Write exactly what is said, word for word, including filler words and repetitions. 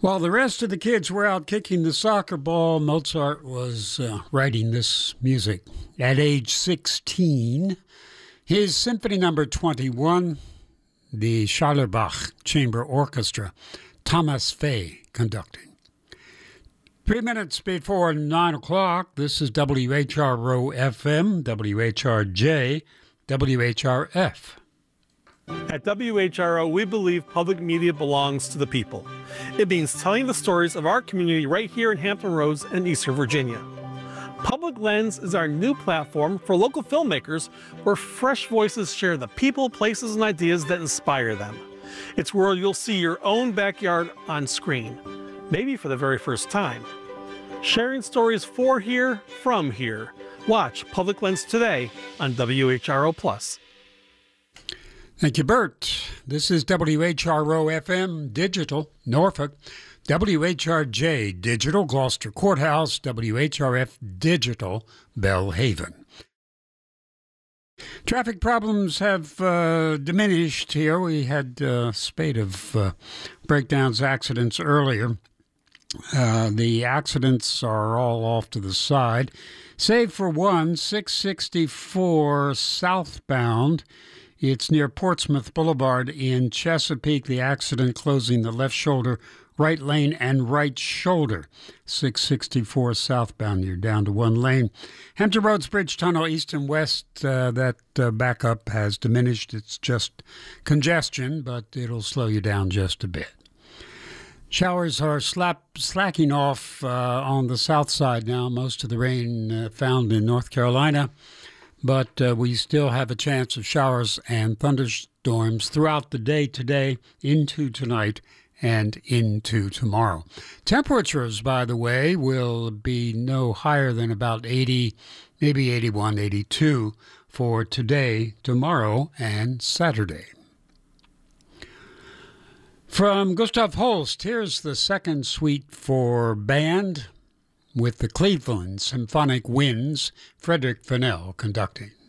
While the rest of the kids were out kicking the soccer ball, Mozart was uh, writing this music. At age sixteen, his Symphony Number twenty-one, the Scharlarbach Chamber Orchestra, Thomas Fay conducting. Three minutes before nine o'clock, this is W H R O F M, W H R J, W H R F. At W H R O, we believe public media belongs to the people. It means telling the stories of our community right here in Hampton Roads and Eastern Virginia. Public Lens is our new platform for local filmmakers where fresh voices share the people, places, and ideas that inspire them. It's where you'll see your own backyard on screen, maybe for the very first time. Sharing stories for here, from here. Watch Public Lens today on W H R O Plus. Thank you, Bert. This is W H R O F M Digital, Norfolk, W H R J Digital, Gloucester Courthouse, W H R F Digital, Belhaven. Traffic problems have uh, diminished here. We had a spate of uh, breakdowns, accidents earlier. Uh, the accidents are all off to the side, save for one, six sixty-four southbound. It's near Portsmouth Boulevard in Chesapeake. The accident closing the left shoulder, right lane, and right shoulder. six sixty-four southbound. You're down to one lane. Hampton Roads Bridge Tunnel, east and west, uh, that uh, backup has diminished. It's just congestion, but it'll slow you down just a bit. Showers are slap, slacking off uh, on the south side now. Most of the rain uh, found in North Carolina. But uh, we still have a chance of showers and thunderstorms throughout the day today, into tonight, and into tomorrow. Temperatures, by the way, will be no higher than about eighty, maybe eighty-one, eighty-two for today, tomorrow, and Saturday. From Gustav Holst, here's the second suite for band, with the Cleveland Symphonic Winds, Frederick Fennell conducting.